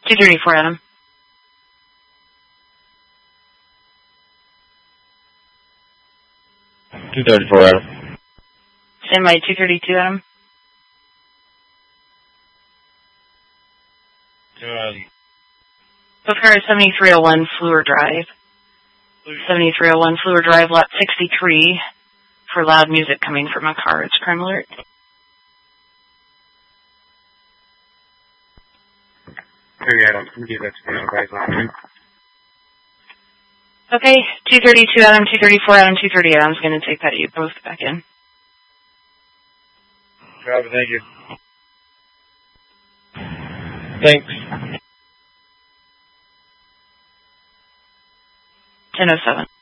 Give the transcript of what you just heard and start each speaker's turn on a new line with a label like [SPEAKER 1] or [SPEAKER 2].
[SPEAKER 1] 234, Adam.
[SPEAKER 2] 234, Adam.
[SPEAKER 1] Stand by 232, Adam. Both cars 7301 Fleur Drive. 7301 Fleur Drive, lot 63, for loud music coming from a car. It's crime alert.
[SPEAKER 3] Okay, Adam. Can you get that special price on?
[SPEAKER 1] Okay, 232, Adam, 234, Adam, 238. Adam's going to take that. You both back in.
[SPEAKER 3] Robert, thank you.
[SPEAKER 2] Thanks.
[SPEAKER 1] 10:07.